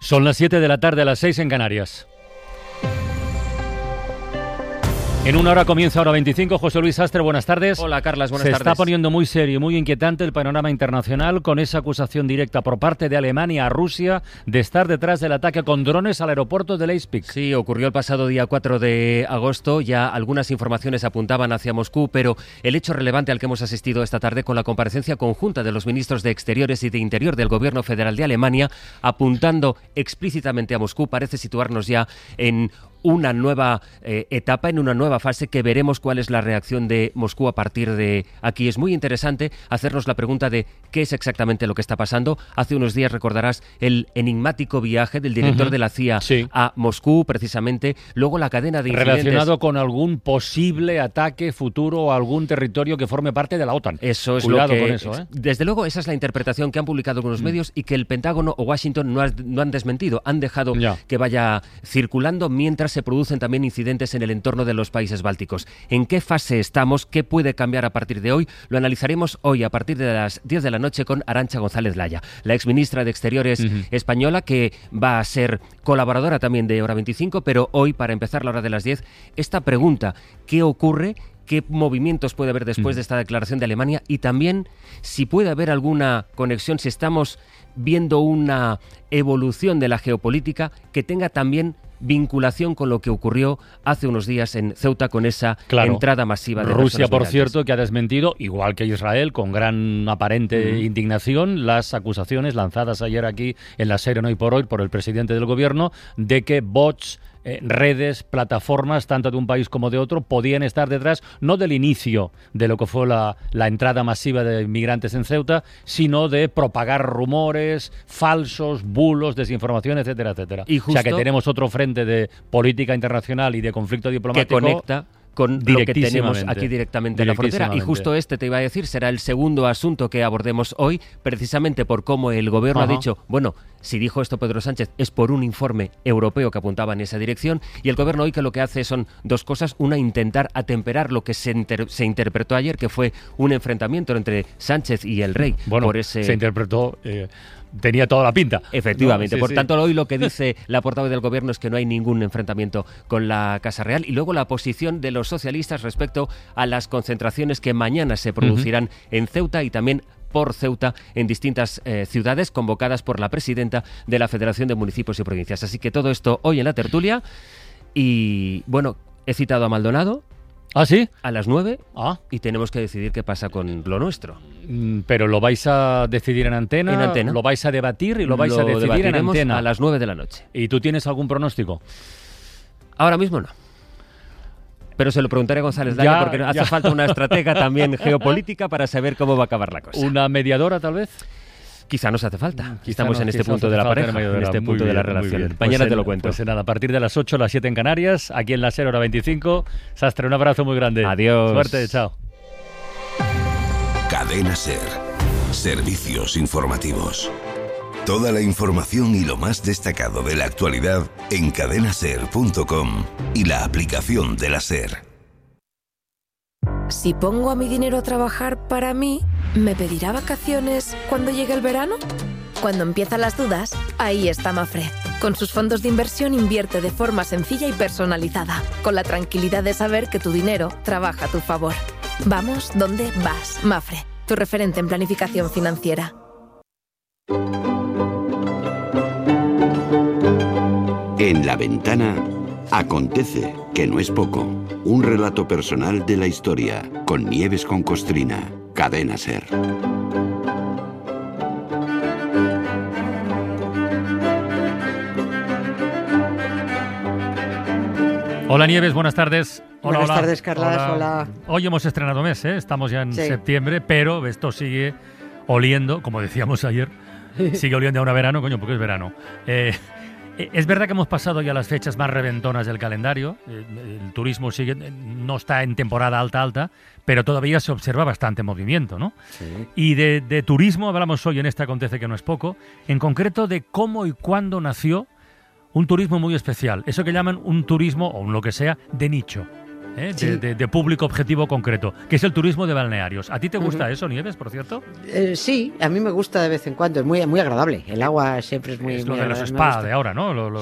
Son las 7 de la tarde, a las 6 en Canarias. En una hora comienza Hora 25. José Luis Sastre, buenas tardes. Hola, Carlas, buenas tardes. Se está poniendo muy serio y muy inquietante el panorama internacional con esa acusación directa por parte de Alemania a Rusia de estar detrás del ataque con drones al aeropuerto de Leipzig. Sí, ocurrió el pasado día 4 de agosto. Ya algunas informaciones apuntaban hacia Moscú, pero el hecho relevante al que hemos asistido esta tarde con la comparecencia conjunta de los ministros de Exteriores y de Interior del Gobierno Federal de Alemania, apuntando explícitamente a Moscú, parece situarnos ya en una nueva etapa, en una nueva fase que veremos cuál es la reacción de Moscú a partir de aquí. Es muy interesante hacernos la pregunta de qué es exactamente lo que está pasando. Hace unos días recordarás el enigmático viaje del director de la CIA a Moscú, precisamente. Luego la cadena de incidentes relacionado con algún posible ataque futuro a algún territorio que forme parte de la OTAN. Eso es Cuidado lo que, con eso, ¿eh? Desde luego, esa es la interpretación que han publicado algunos medios y que el Pentágono o Washington no han desmentido. Han dejado que vaya circulando mientras se producen también incidentes en el entorno de los países bálticos. ¿En qué fase estamos? ¿Qué puede cambiar a partir de hoy? Lo analizaremos hoy a partir de las 10 de la noche con Arantxa González Laya, la exministra de Exteriores española, que va a ser colaboradora también de Hora 25, pero hoy, para empezar la hora de las 10, esta pregunta: ¿qué ocurre? ¿Qué movimientos puede haber después de esta declaración de Alemania? Y también si puede haber alguna conexión, si estamos viendo una evolución de la geopolítica que tenga también vinculación con lo que ocurrió hace unos días en Ceuta con esa entrada masiva de Rusia, por migrantes. Cierto, que ha desmentido, igual que Israel, con gran aparente indignación, las acusaciones lanzadas ayer aquí en la serie Hoy por Hoy por el presidente del gobierno de que bots, redes, plataformas, tanto de un país como de otro, podían estar detrás, no del inicio de lo que fue la entrada masiva de inmigrantes en Ceuta, sino de propagar rumores falsos, bulos, desinformación, etcétera, etcétera. Y justo, o sea que tenemos otro frente de política internacional y de conflicto diplomático que conecta con lo que tenemos aquí directamente en la frontera. Y justo te iba a decir, será el segundo asunto que abordemos hoy, precisamente por cómo el gobierno ha dicho, bueno, si dijo esto Pedro Sánchez es por un informe europeo que apuntaba en esa dirección, y el gobierno hoy que lo que hace son dos cosas. Una, intentar atemperar lo que se interpretó ayer, que fue un enfrentamiento entre Sánchez y el rey. Bueno, por ese... se interpretó... tenía toda la pinta. Efectivamente. No, Por tanto, hoy lo que dice la portavoz del gobierno es que no hay ningún enfrentamiento con la Casa Real. Y luego la posición de los socialistas respecto a las concentraciones que mañana se producirán en Ceuta y también por Ceuta en distintas ciudades convocadas por la presidenta de la Federación de Municipios y Provincias. Así que todo esto hoy en la tertulia. Y bueno, he citado a Maldonado. ¿Ah, sí? A las 9 y tenemos que decidir qué pasa con lo nuestro. ¿Pero lo vais a decidir en antena? En antena. ¿Lo vais a debatir y lo vais a decidir en antena? A las 9 de la noche. ¿Y tú tienes algún pronóstico? Ahora mismo no. Pero se lo preguntaré a González Laya porque hace falta una estratega también geopolítica para saber cómo va a acabar la cosa. ¿Una mediadora tal vez? Quizá nos hace falta. Estamos en este punto de la pareja, en este punto de la relación. Mañana te lo cuento. Pues nada, a partir de las 8, las 7 en Canarias, aquí en la SER Hora 25. Sastre, un abrazo muy grande. Adiós. Suerte, chao. Cadena SER. Servicios informativos. Toda la información y lo más destacado de la actualidad en cadenaser.com y la aplicación de la SER. Si pongo a mi dinero a trabajar para mí, ¿me pedirá vacaciones cuando llegue el verano? Cuando empiezan las dudas, ahí está Mafre. Con sus fondos de inversión invierte de forma sencilla y personalizada, con la tranquilidad de saber que tu dinero trabaja a tu favor. Vamos donde vas, Mafre, tu referente en planificación financiera. En La Ventana acontece, que no es poco. Un relato personal de la historia, con Nieves con Costrina. Cadena SER. Hola Nieves, buenas tardes. Hola, buenas tardes, Carlas. Hola. Hoy hemos estrenado mes, estamos ya en septiembre, pero esto sigue oliendo, como decíamos ayer, sigue oliendo a un verano, coño, porque es verano. Es verdad que hemos pasado ya las fechas más reventonas del calendario, el turismo no está en temporada alta, pero todavía se observa bastante movimiento, ¿no? Sí. Y de turismo hablamos hoy en este Acontece que no es poco, en concreto de cómo y cuándo nació un turismo muy especial, eso que llaman un turismo, o lo que sea, de nicho. de público objetivo concreto, que es el turismo de balnearios. ¿A ti te gusta eso, Nieves, por cierto? Sí, a mí me gusta de vez en cuando, es muy agradable. El agua siempre es muy lo muy de los spa de ahora, ¿no? Lo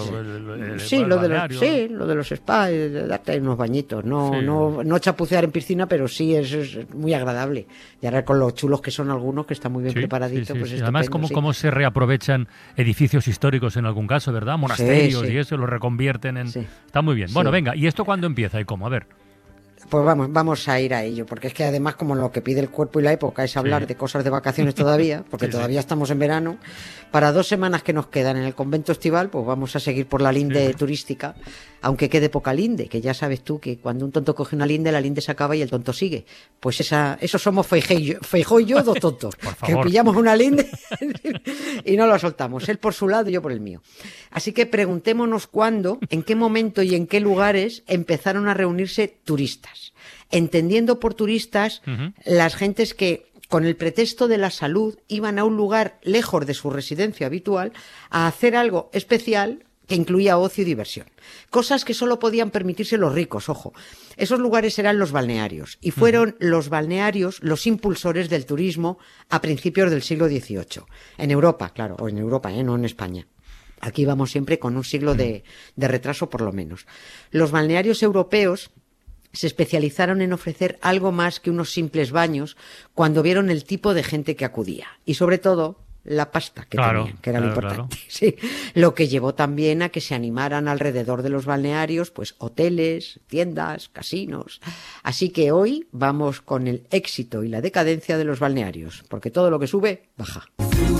de los spa, darte unos bañitos, no chapucear en piscina, pero sí es muy agradable. Y ahora con los chulos que son algunos, que están muy bien preparaditos, pues además cómo se reaprovechan edificios históricos en algún caso, ¿verdad? Monasterios y eso, los reconvierten en... Está muy bien. Bueno, venga, ¿y esto cuándo empieza y cómo? A ver. Pues vamos a ir a ello, porque es que además, como lo que pide el cuerpo y la época es hablar de cosas de vacaciones todavía, porque todavía estamos en verano, para 2 semanas que nos quedan en el convento estival, pues vamos a seguir por la linde turística, aunque quede poca linde, que ya sabes tú que cuando un tonto coge una linde, la linde se acaba y el tonto sigue. Pues eso somos Feijóo y yo, 2 tontos, que pillamos una linde y no la soltamos, él por su lado y yo por el mío. Así que preguntémonos cuándo, en qué momento y en qué lugares empezaron a reunirse turistas. Entendiendo por turistas las gentes que, con el pretexto de la salud, iban a un lugar lejos de su residencia habitual a hacer algo especial que incluía ocio y diversión. Cosas que solo podían permitirse los ricos, ojo. Esos lugares eran los balnearios, y fueron los balnearios los impulsores del turismo a principios del siglo XVIII. En Europa, claro, o en Europa, no en España. Aquí vamos siempre con un siglo de retraso por lo menos. Los balnearios europeos se especializaron en ofrecer algo más que unos simples baños cuando vieron el tipo de gente que acudía. Y sobre todo, la pasta que tenían, que era lo importante. Sí, lo que llevó también a que se animaran alrededor de los balnearios, pues hoteles, tiendas, casinos. Así que hoy vamos con el éxito y la decadencia de los balnearios, porque todo lo que sube, baja.